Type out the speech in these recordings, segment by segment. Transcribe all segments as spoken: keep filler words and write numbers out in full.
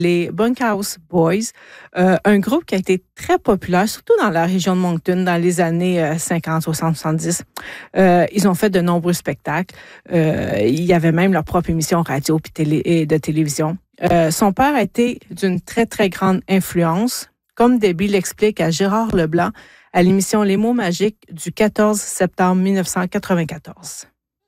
les Bunkhouse Boys, euh, un groupe qui a été très populaire, surtout dans la région de Moncton, dans les années euh, cinquante, soixante, soixante-dix. Euh, ils ont fait de nombreux spectacles. Euh, il y avait même leur propre émission radio puis télé, et de télévision. Euh, son père a été d'une très, très grande influence, comme Debbie l'explique à Gérard Leblanc à l'émission Les mots magiques du quatorze septembre mille neuf cent quatre-vingt-quatorze.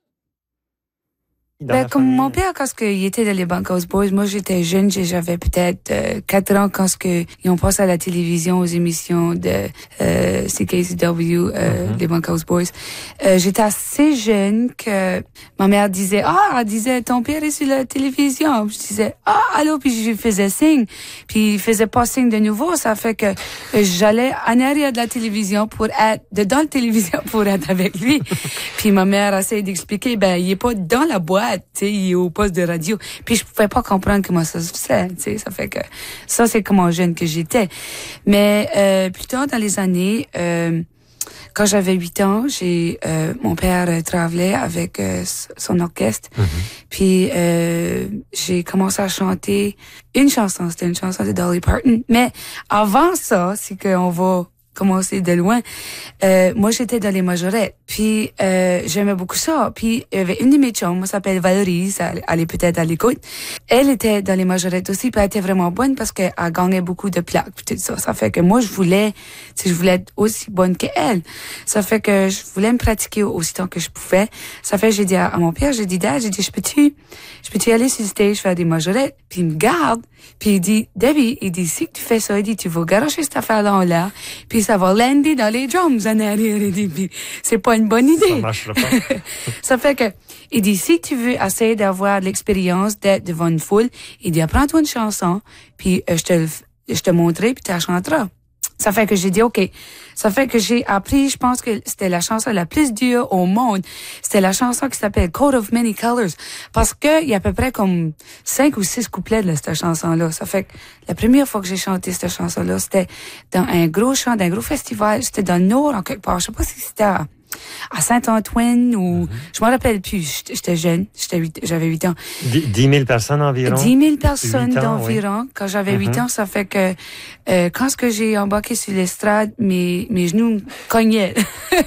Ben, comme mon père, quand il était dans les Bunkhouse Boys, moi j'étais jeune, j'avais peut-être euh, quatre ans quand que, ils ont passé à la télévision aux émissions de euh, C K C W, euh, mm-hmm. les Bunkhouse Boys. Euh, j'étais assez jeune que ma mère disait, ah, elle disait, ton père est sur la télévision. Je disais, ah, allô, puis je lui faisais signe. Puis il faisait pas signe de nouveau, ça fait que j'allais en arrière de la télévision pour être, dedans la télévision pour être avec lui. Puis ma mère essayait d'expliquer, ben, il est pas dans la boîte. Tu sais, il est au poste de radio. Puis je pouvais pas comprendre comment ça se faisait. Tu sais, ça fait que ça c'est comment jeune que j'étais. Mais euh, plus tard dans les années, euh, quand j'avais huit ans, j'ai euh, mon père euh, travaillait avec euh, son orchestre. Mm-hmm. Puis euh, j'ai commencé à chanter une chanson. C'était une chanson de Dolly Parton. Mais avant ça, c'est qu'on va commencer de loin. Euh, moi, j'étais dans les majorettes. Puis, euh, j'aimais beaucoup ça. Puis, il y avait une de mes chums, elle s'appelle Valérie, elle est peut-être à l'écoute. Elle était dans les majorettes aussi, puis elle était vraiment bonne parce qu'elle gagnait beaucoup de plaques, puis tout ça. Ça fait que moi, je voulais, tu sais, je voulais être aussi bonne qu'elle. Ça fait que je voulais me pratiquer aussi tant que je pouvais. Ça fait que j'ai dit à, à mon père, j'ai dit, Dad, j'ai dit, je peux-tu, je peux-tu aller sur le stage faire des majorettes? Puis il me garde, puis il dit, Debbie, il dit, si tu fais ça, il dit, tu vas garocher cette affaire-là en l'air, puis ça va lander dans les drums en arrière. Il dit, puis c'est pas une bonne idée. Ça marchera pas. Ça fait que, il dit, si tu veux essayer d'avoir l'expérience d'être devant une foule, il dit, apprends-toi une chanson, puis euh, je te je te montrerai, puis tu la chanteras. Ça fait que j'ai dit, OK. Ça fait que j'ai appris, je pense que c'était la chanson la plus dure au monde. C'était la chanson qui s'appelle Coat of Many Colors. Parce que il y a à peu près comme cinq ou six couplets de cette chanson-là. Ça fait que la première fois que j'ai chanté cette chanson-là, c'était dans un gros chant, d'un gros festival. C'était dans le Nord, en quelque part. Je sais pas si c'était à, à Saint-Antoine ou, mm-hmm. je me rappelle plus. J'étais jeune. J'étais huit, j'avais huit ans. dix mille personnes environ? dix mille personnes d'environ. Oui. Quand j'avais huit mm-hmm. ans, ça fait que, euh, quand ce que j'ai embarqué sur l'estrade, mes, mes genoux cognaient.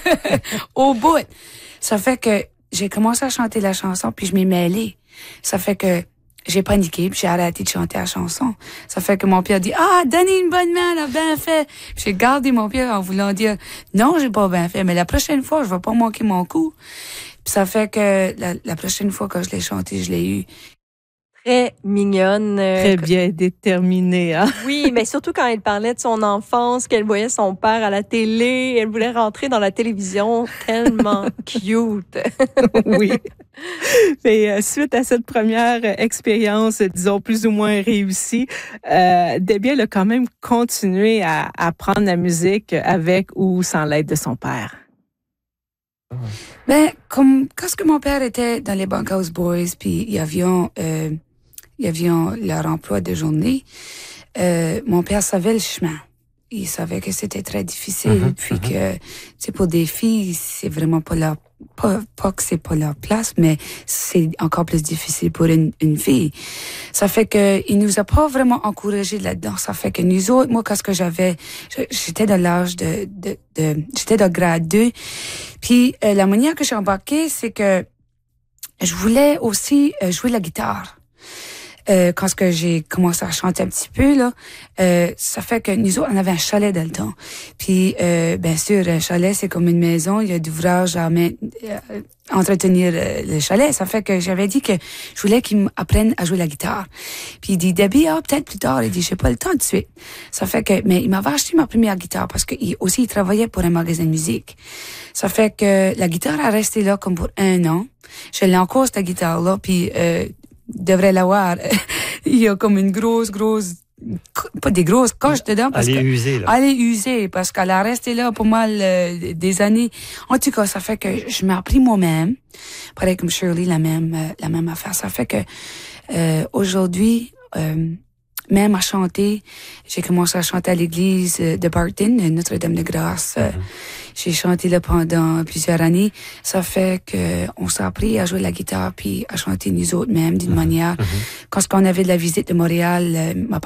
Au bout. Ça fait que j'ai commencé à chanter la chanson puis je m'y mêlée. Ça fait que, j'ai paniqué, puis j'ai arrêté de chanter la chanson. Ça fait que mon père dit, ah, donnez une bonne main, elle a bien fait. Puis j'ai gardé mon père en voulant dire, non, j'ai pas bien fait, mais la prochaine fois, je vais pas manquer mon coup. Puis ça fait que la, la prochaine fois que je l'ai chanté, je l'ai eu. Très mignonne. Euh, Très bien déterminée, hein? Oui, mais surtout quand elle parlait de son enfance, qu'elle voyait son père à la télé, elle voulait rentrer dans la télévision, tellement cute. Oui. Mais euh, suite à cette première expérience, disons plus ou moins réussie, euh, Debbie elle a quand même continué à apprendre la musique avec ou sans l'aide de son père. Ben, comme quand que mon père était dans les Bunkhouse Boys, puis il y avait euh, il y avait leur emploi de journée, euh, mon père savait le chemin. Il savait que c'était très difficile, mm-hmm, puis mm-hmm. que, tu sais, pour des filles, c'est vraiment pas leur, pas, pas que c'est pas leur place, mais c'est encore plus difficile pour une, une fille. Ça fait que, il nous a pas vraiment encouragés là-dedans. Ça fait que nous autres, moi, quand que j'avais, j'étais dans l'âge de, de, de, j'étais dans grade deux, puis euh, la manière que j'ai embarqué, c'est que je voulais aussi euh, jouer la guitare. Euh, quand que j'ai commencé à chanter un petit peu là, euh, ça fait que nous autres, on avait un chalet dans le temps. Puis euh, bien sûr, un chalet c'est comme une maison, il y a d'ouvrages à main, euh, entretenir euh, le chalet. Ça fait que j'avais dit que je voulais qu'il m'apprenne à jouer la guitare. Puis il dit Debbie, ah peut-être plus tard. Il dit j'ai pas le temps tout de suite. Ça fait que mais il m'avait acheté ma première guitare parce que il aussi il travaillait pour un magasin de musique. Ça fait que la guitare a resté là comme pour un an. Je l'ai encore cette guitare là, puis euh, devrait l'avoir. Il y a comme une grosse, grosse, pas des grosses coches dedans. Parce elle est que, usée, là. Elle est usée parce qu'elle a resté là pour mal euh, des années. En tout cas, ça fait que je m'ai appris moi-même. Pareil comme Shirley, la même, euh, la même affaire. Ça fait que, euh, aujourd'hui, euh, même à chanter. J'ai commencé à chanter à l'église de Barton, Notre-Dame-de-Grâce. Mm-hmm. J'ai chanté là pendant plusieurs années. Ça fait que on s'est appris à jouer la guitare puis à chanter nous autres même d'une mm-hmm. manière. Mm-hmm. Quand on avait de la visite de Montréal, ma